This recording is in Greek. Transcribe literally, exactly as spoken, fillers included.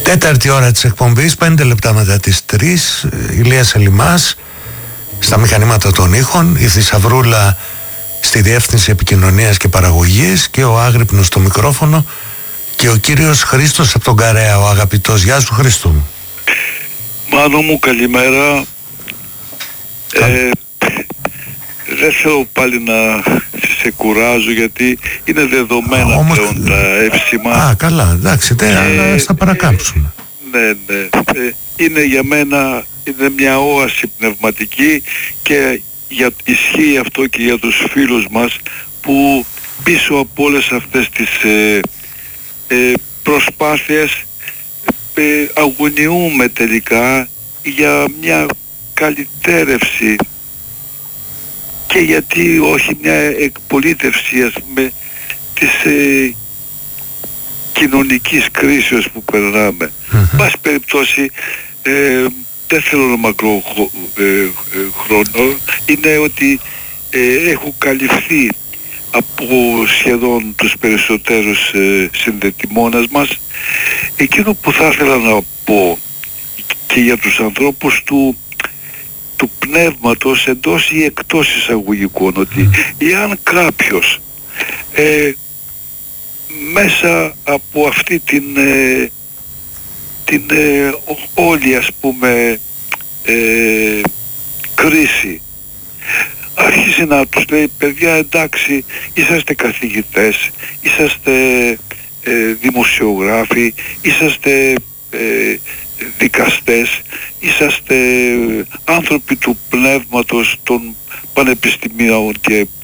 Τέταρτη ώρα της εκπομπής, πέντε λεπτά μετά τις τρεις. Ηλίας Ελιμάς στα μηχανήματα των ήχων, η Θησαυρούλα στη διεύθυνση επικοινωνίας και παραγωγής και ο Άγρυπνος στο μικρόφωνο και ο κύριος Χρήστος από τον Καρέα, ο αγαπητός. Γεια σου Χρήστο μου. Μάνο μου, καλημέρα. Ε, δεν θέλω πάλι να σε κουράζω γιατί είναι δεδομένα. Α, όμως, πλέον τα εύσημα. Α, καλά, εντάξει, τε, αλλά θα παρακάμψουμε. Ε, ναι, ναι. Ε, είναι για μένα είναι μια όαση πνευματική και για, ισχύει αυτό και για τους φίλους μας που πίσω από όλες αυτές τις ε, ε, προσπάθειες ε, αγωνιούμε τελικά για μια καλυτέρευση και γιατί όχι μια εκπολίτευση, ας πούμε, της ε, κοινωνικής κρίσεως που περνάμε. Mm-hmm. Πάση περιπτώσει, ε, δεν θέλω να μακρό ε, ε, χρόνο, είναι ότι ε, έχω καλυφθεί από σχεδόν τους περισσότερους ε, συνδετημόνας μας. Εκείνο που θα ήθελα να πω και για τους ανθρώπους του του πνεύματος εντός ή εκτός εισαγωγικών, ότι εάν κάποιος ε, μέσα από αυτή την, ε, την ε, όλη, ας πούμε, ε, κρίση αρχίσει να τους λέει, παιδιά, εντάξει, είσαστε καθηγητές, είσαστε ε, δημοσιογράφοι, είσαστε ε, δικαστές, είσαστε άνθρωποι του πνεύματος των πανεπιστημίων και